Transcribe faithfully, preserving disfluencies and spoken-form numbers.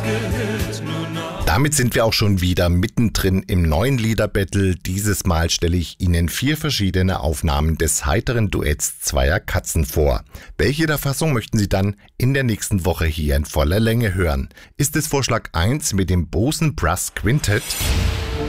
gehört nur noch. Damit sind wir auch schon wieder mittendrin im neuen Liederbattle. Dieses Mal stelle ich Ihnen vier verschiedene Aufnahmen des heiteren Duetts zweier Katzen vor. Welche der Fassung möchten Sie dann in der nächsten Woche hier in voller Länge hören? Ist es Vorschlag eins mit dem Bosen Brass Quintett?